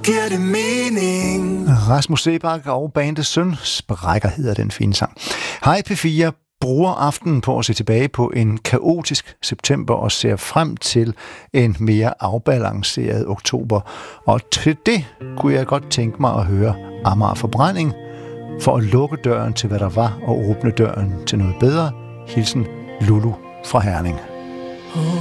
giver det mening. Rasmus Seebach og bandet Søn Sprækker hedder den fine sang. Hej P4 bruger aftenen på at se tilbage på en kaotisk september og ser frem til en mere afbalanceret oktober. Og til det kunne jeg godt tænke mig at høre Amager Forbrænding for at lukke døren til hvad der var og åbne døren til noget bedre. Hilsen Lulu fra Herning.